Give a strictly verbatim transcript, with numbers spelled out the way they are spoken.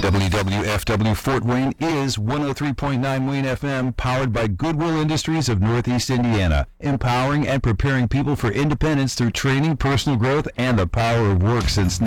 W W F W Fort Wayne is one oh three point nine Wayne F M, powered by Goodwill Industries of Northeast Indiana, empowering and preparing people for independence through training, personal growth, and the power of work since